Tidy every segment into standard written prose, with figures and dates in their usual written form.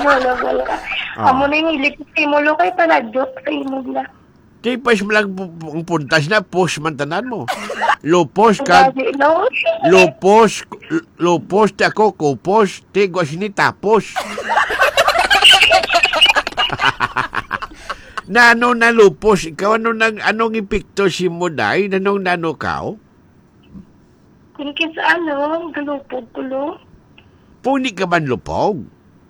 Wala. Amo na yung ilik simulo kay joke sa imo na. Di pa mo lang ang puntas na, post man tanan mo. Lupos ka. Lupos ti ako, kupos. Ti gwas ni tapos. Nano na lupos, ikaw anong ipikto si mo day? Nanong nano kao? Kung kisa galupog kulo. Puni ka man lupog?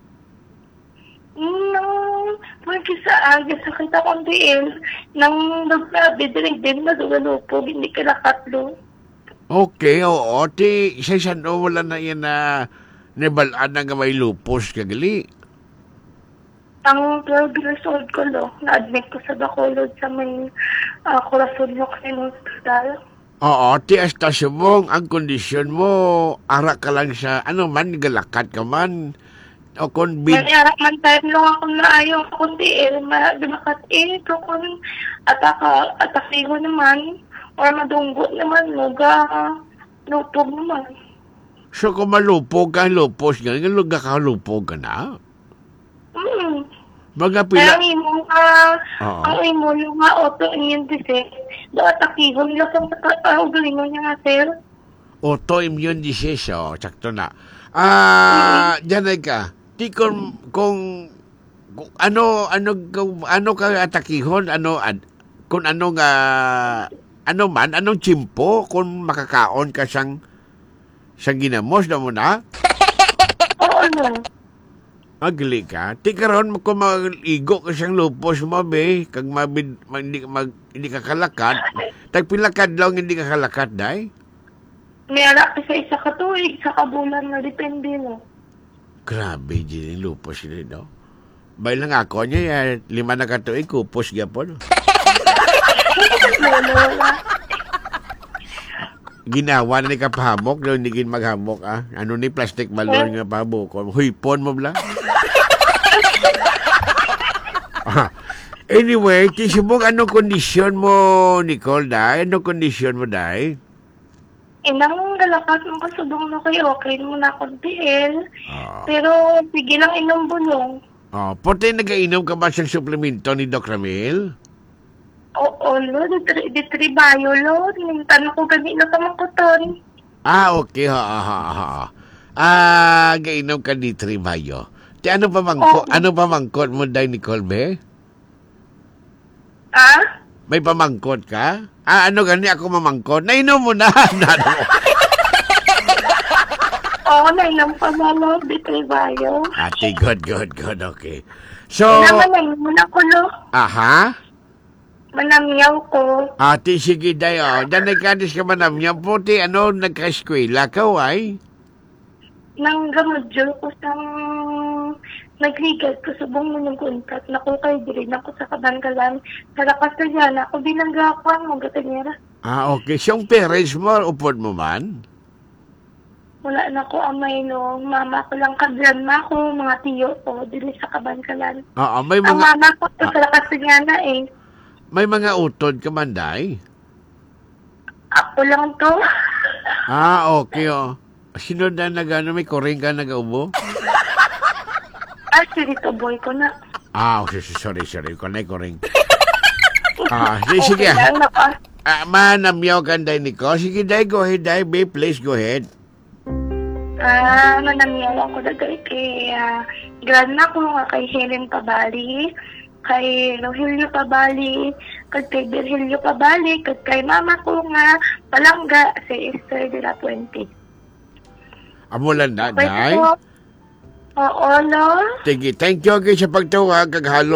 No, kung kisa sakit akong diin, nang nagsabi, din na galupog, hindi ka nakatlo. Okay, oo. Ti, isa wala na yan na nabalaan na nga may lupos kagali. Ang 12 years old ko, na-admit ko sa Bacolod sa may Corazon Hospital. Oo, ti hasta subong ang kondisyon mo, ara ka lang sa, galakat ka man. O kung May arak man time lang ako na ayaw kundi dumakat kung atasigo naman, or madunggot naman, lupog naman. So kung malupog ka, lupos nga, nga kalupog ka na? Mga pila. Kaya ang imo yung autoimmune disease, doon atakihon lang sa ugalingon niya nga, sir. Autoimmune disease, sakto na. Diyan ka. Di kung ano ka atakihon, kung anong chimpo, kung makakaon ka sang ginamos na mo na? Oo, Agli ka. Ti karon kung mag-igo ka siyang lupos mo, be, kag hindi ka kalakad, tagpilakad lang hindi ka kalakad, day? May arak sa isa ka tuig, sa kabulan na depende mo. Grabe, din lupos yun, no? Bay lang ako niya, 5 na katuig, kupos gapon. Ginawa na ni kapahamok, daw hindi maghamok, Ano ni plastic balon nga pahamok? Huypon mo bla? Anyway, tisibog anong kondisyon mo, Nicole, day? Anong kondisyon mo, day? Inang galakat mo kasudong na kayo, okay mo na kontiel. Pero, sige lang inom bulong. Porte nag-ainom ka ba sa suplemento ni Doc Ramil? Oo, ditribayo, tanong ko gani na kamakot. Okay, gainom ka ni Tribayo. Ti ano pa mangkot mo, day, Nicole, be? May pamangkot ka? Ano gani ako mamangkot? Nainom mo na. Oo, nainom pa malo, ditribayo. Ate, good, okay. So, Naman mo na kulo. Manamyaw ko. Ate, sige, day, Diyan nagkadis ka manamyaw. Puti, nagka-eskwela ka, ay? Nang gamadyo ko sang nagligad ko sa buong ng kontak na ko kay dirin ako sa Kabangkalan. Sa lakas na dyan, ako binangga ako ang magatanyera. Okay. Siyang parents mo, upod mo man? Wala na ko amay mama ko lang ka-grandma ko, mga tiyo ko, dili sa Kabangkalan. May mga... Ang mama ko sa lakas na May mga utod ka man, day? Ako lang to. Okay, Sino na may koring ka nag-ubo? Dito boy ko na. Sorry. Koring. Sige. Manamyaw ka, day, Nico. Sige, day, go ahead, day, babe. Please, go ahead. Manamyaw ako na kay grandma ko nga kay Helen Pabali, kay Rogelio Pabali, kay Virgilio Pabali, kay mama ko nga Palangga, si Esther de la Puente. Amulan na, day? Oo, Sige, thank you sa pagtawag, kaghalo.